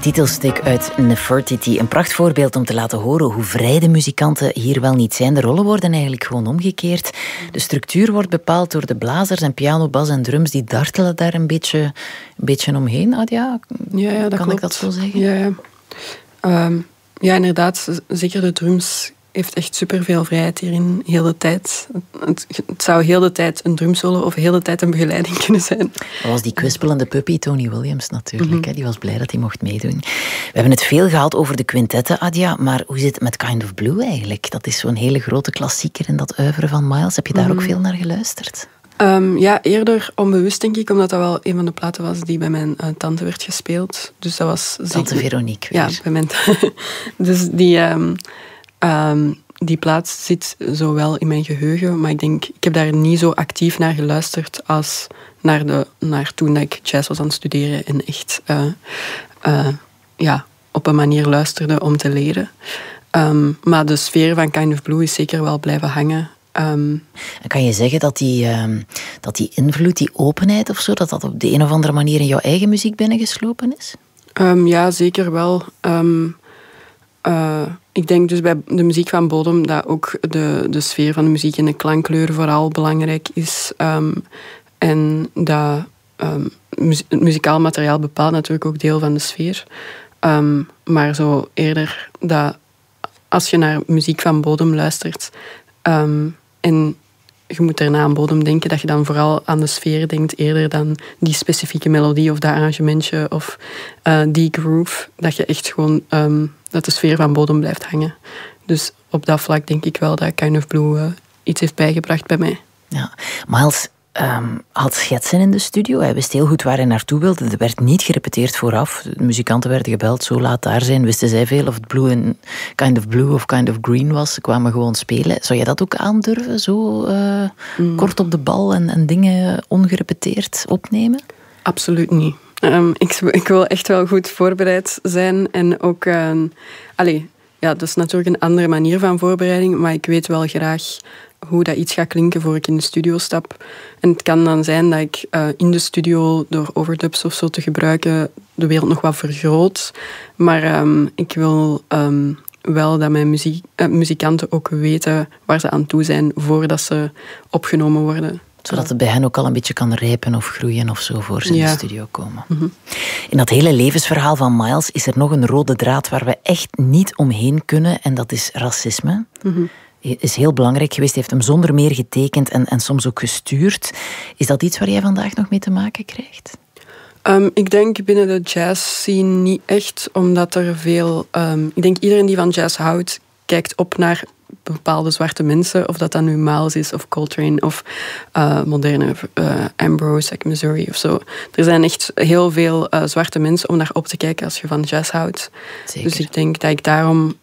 Titelstuk uit Nefertiti. Een prachtvoorbeeld om te laten horen hoe vrij de muzikanten hier wel niet zijn. De rollen worden eigenlijk gewoon omgekeerd. De structuur wordt bepaald door de blazers en piano, bas en drums. Die dartelen daar een beetje omheen, Adia. Ja, dat kan klopt. Ik dat zo zeggen? Ja, inderdaad. Zeker de drums heeft echt superveel vrijheid hierin, heel de tijd. Het zou heel de tijd een drumsolo of heel de tijd een begeleiding kunnen zijn. Dat was die kwispelende puppy, Tony Williams natuurlijk. Hè? Die was blij dat hij mocht meedoen. We hebben het veel gehad over de quintetten, Adia, maar hoe zit het met Kind of Blue eigenlijk? Dat is zo'n hele grote klassieker in dat oeuvre van Miles. Heb je daar ook veel naar geluisterd? Ja, eerder onbewust denk ik, omdat dat wel een van de platen was die bij mijn tante werd gespeeld. Dus dat was Tante Veronique weer. Ja, bij mijn dus die plaat zit zo wel in mijn geheugen, maar ik heb daar niet zo actief naar geluisterd als naar toen ik jazz was aan het studeren en echt op een manier luisterde om te leren. Maar de sfeer van Kind of Blue is zeker wel blijven hangen. Kan je zeggen dat die invloed, die openheid of zo, dat op de een of andere manier in jouw eigen muziek binnengeslopen is? Ja, zeker wel. Ik denk dus bij de muziek van Bodem dat ook de sfeer van de muziek en de klankkleur vooral belangrijk is. En dat het muzikaal materiaal bepaalt natuurlijk ook deel van de sfeer. Maar zo eerder dat als je naar muziek van Bodem luistert en je moet daarna aan Bodem denken, dat je dan vooral aan de sfeer denkt eerder dan die specifieke melodie of dat arrangementje of die groove. Dat je echt gewoon dat de sfeer van Bodem blijft hangen. Dus op dat vlak denk ik wel dat Kind of Blue iets heeft bijgebracht bij mij. Ja, Miles had schetsen in de studio. Hij wist heel goed waar hij naartoe wilde. Er werd niet gerepeteerd vooraf. De muzikanten werden gebeld, zo laat daar zijn. Wisten zij veel of het Kind of Blue of Kind of Green was. Ze kwamen gewoon spelen. Zou je dat ook aandurven? Zo kort op de bal en dingen ongerepeteerd opnemen? Absoluut niet. Ik wil echt wel goed voorbereid zijn. En ook... dat is natuurlijk een andere manier van voorbereiding. Maar ik weet wel graag hoe dat iets gaat klinken voor ik in de studio stap. En het kan dan zijn dat ik in de studio door overdubs of zo te gebruiken de wereld nog wat vergroot. Maar ik wil wel dat mijn muzikanten ook weten waar ze aan toe zijn voordat ze opgenomen worden. Zodat het bij hen ook al een beetje kan rijpen of groeien of zo voor ze in de studio komen. Mm-hmm. In dat hele levensverhaal van Miles is er nog een rode draad waar we echt niet omheen kunnen. En dat is racisme. Mm-hmm. Is heel belangrijk geweest. Heeft hem zonder meer getekend en soms ook gestuurd. Is dat iets waar jij vandaag nog mee te maken krijgt? Ik denk binnen de jazz scene niet echt, omdat er veel... ik denk iedereen die van jazz houdt, kijkt op naar bepaalde zwarte mensen, of dat dan nu Miles is, of Coltrane, of moderne Ambrose, like Missouri of zo. Er zijn echt heel veel zwarte mensen om naar op te kijken als je van jazz houdt. Zeker. Dus ik denk dat ik daarom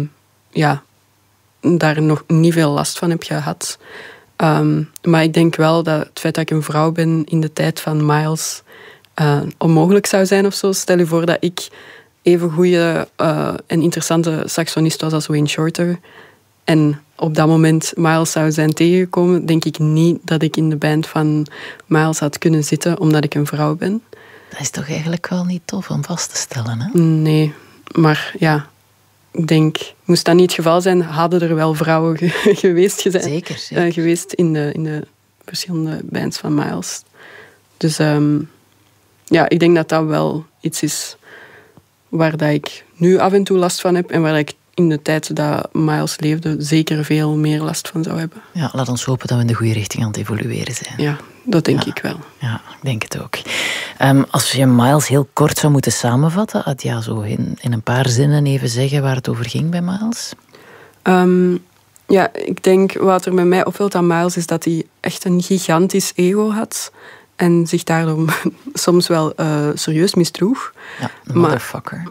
daar nog niet veel last van heb gehad. Maar ik denk wel dat het feit dat ik een vrouw ben in de tijd van Miles onmogelijk zou zijn of zo. Stel je voor dat ik even goede en interessante saxonist was als Wayne Shorter en op dat moment Miles zou zijn tegengekomen, denk ik niet dat ik in de band van Miles had kunnen zitten, omdat ik een vrouw ben. Dat is toch eigenlijk wel niet tof om vast te stellen, hè? Nee, maar ja, ik denk, moest dat niet het geval zijn, hadden er wel vrouwen geweest Zeker. geweest in de verschillende bands van Miles. Dus ik denk dat dat wel iets is waar dat ik nu af en toe last van heb en waar ik in de tijd dat Miles leefde zeker veel meer last van zou hebben. Ja, laat ons hopen dat we in de goede richting aan het evolueren zijn. Ja, dat denk ik wel. Ja, ik denk het ook. Als je Miles heel kort zou moeten samenvatten, Adja, zo in een paar zinnen even zeggen waar het over ging bij Miles? Ik denk wat er met mij opvalt aan Miles is dat hij echt een gigantisch ego had en zich daarom soms wel serieus misdroeg. Ja, een motherfucker.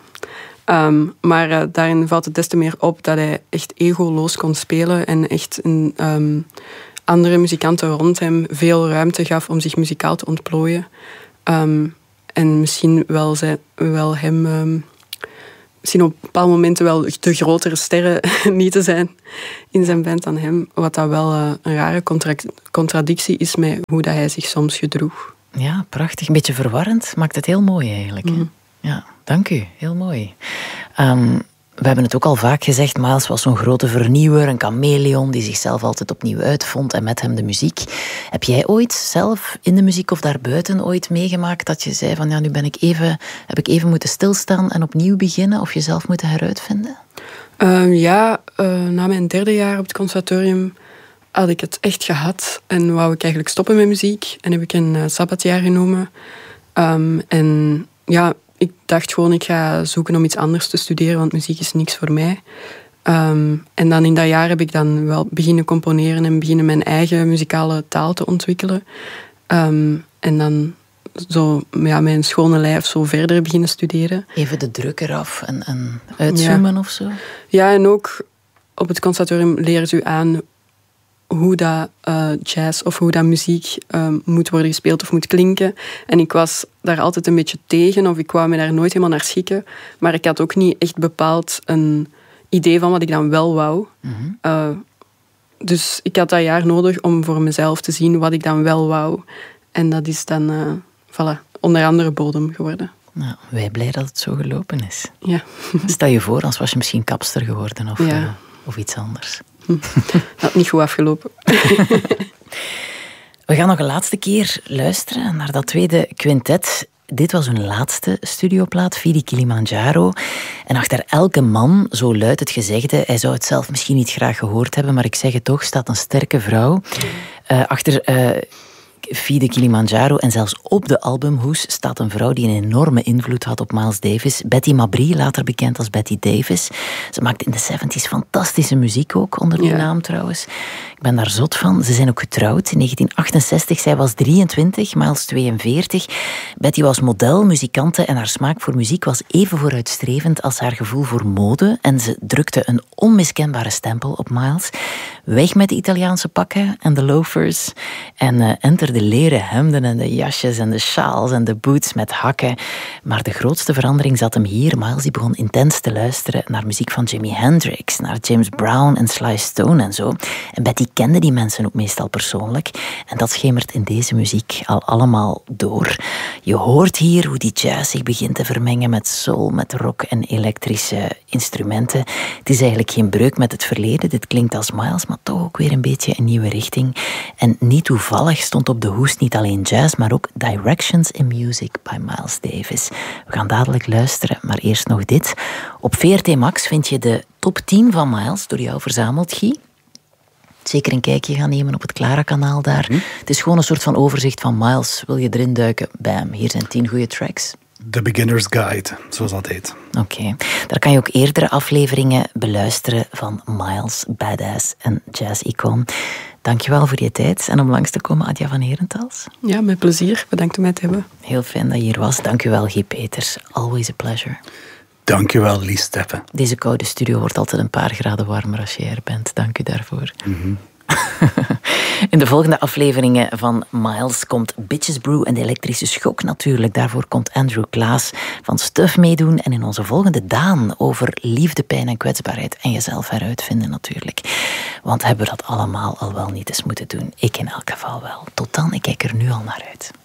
Maar daarin valt het des te meer op dat hij echt egoloos kon spelen en echt andere muzikanten rond hem veel ruimte gaf om zich muzikaal te ontplooien. En misschien wel hem... misschien op bepaalde momenten wel de grotere sterren niet te zijn in zijn band dan hem. Wat dat wel een rare contradictie is met hoe dat hij zich soms gedroeg. Ja, prachtig. Een beetje verwarrend. Maakt het heel mooi eigenlijk. Mm-hmm. Ja, Dank u, heel mooi. We hebben het ook al vaak gezegd, Miles was zo'n grote vernieuwer, een chameleon die zichzelf altijd opnieuw uitvond en met hem de muziek. Heb jij ooit zelf in de muziek of daarbuiten ooit meegemaakt dat je zei van ja, nu heb ik even moeten stilstaan en opnieuw beginnen of jezelf moeten heruitvinden? Na mijn 3e jaar op het conservatorium had ik het echt gehad en wou ik eigenlijk stoppen met muziek en heb ik een sabbatjaar genomen. Ik dacht gewoon, ik ga zoeken om iets anders te studeren, want muziek is niks voor mij. En dan in dat jaar heb ik dan wel beginnen componeren en beginnen mijn eigen muzikale taal te ontwikkelen. En dan zo met een schone lijf zo verder beginnen studeren. Even de druk eraf en uitzoomen of zo? Ja, en ook op het conservatorium leert u aan hoe dat jazz of hoe dat muziek moet worden gespeeld of moet klinken. En ik was daar altijd een beetje tegen of ik wou me daar nooit helemaal naar schikken. Maar ik had ook niet echt bepaald een idee van wat ik dan wel wou. Mm-hmm. Dus ik had dat jaar nodig om voor mezelf te zien wat ik dan wel wou. En dat is dan onder andere Bodem geworden. Nou, wij blij dat het zo gelopen is. Ja. Stel je voor, als was je misschien kapster geworden of iets anders. Dat had niet goed afgelopen. We gaan nog een laatste keer luisteren naar dat tweede quintet. Dit was hun laatste studioplaat, Fidi Kilimanjaro. En achter elke man, zo luidt het gezegde, hij zou het zelf misschien niet graag gehoord hebben, maar ik zeg het toch, staat een sterke vrouw. Achter Fidi Kilimanjaro en zelfs op de albumhoes staat een vrouw die een enorme invloed had op Miles Davis. Betty Mabry, later bekend als Betty Davis. Ze maakte in de 70's fantastische muziek ook, onder die naam trouwens. Ik ben daar zot van. Ze zijn ook getrouwd in 1968. Zij was 23, Miles 42. Betty was model, muzikante en haar smaak voor muziek was even vooruitstrevend als haar gevoel voor mode. En ze drukte een onmiskenbare stempel op Miles. Weg met de Italiaanse pakken en de loafers. En enter de leren hemden en de jasjes en de sjaals en de boots met hakken. Maar de grootste verandering zat hem hier. Miles die begon intens te luisteren naar muziek van Jimi Hendrix, naar James Brown en Sly Stone en zo. En Betty kende die mensen ook meestal persoonlijk. En dat schemert in deze muziek al allemaal door. Je hoort hier hoe die jazz zich begint te vermengen met soul, met rock en elektrische instrumenten. Het is eigenlijk geen breuk met het verleden. Dit klinkt als Miles, maar toch ook weer een beetje een nieuwe richting. En niet toevallig stond op de hoes niet alleen jazz, maar ook Directions in Music by Miles Davis. We gaan dadelijk luisteren, maar eerst nog dit. Op VRT Max vind je de top 10 van Miles, door jou verzameld, Guy. Zeker een kijkje gaan nemen op het Clara-kanaal daar. Het is gewoon een soort van overzicht van Miles. Wil je erin duiken? Bam, hier zijn 10 goede tracks. The Beginner's Guide, zoals dat heet. Oké. Daar kan je ook eerdere afleveringen beluisteren van Miles, badass en jazz-icoon. Dankjewel voor je tijd en om langs te komen, Adja van Herentals. Ja, met plezier. Bedankt om mij te hebben. Heel fijn dat je hier was. Dankjewel, Guy Peters. Always a pleasure. Dankjewel, Lies Steffen. Deze koude studio wordt altijd een paar graden warmer als je er bent. Dank u daarvoor. Mm-hmm. In de volgende afleveringen van Miles komt Bitches Brew en de elektrische schok natuurlijk. Daarvoor komt Andrew Klaas van Stuff meedoen. En in onze volgende Daan over liefde, pijn en kwetsbaarheid. En jezelf heruitvinden natuurlijk. Want hebben we dat allemaal al wel niet eens moeten doen? Ik in elk geval wel. Tot dan, ik kijk er nu al naar uit.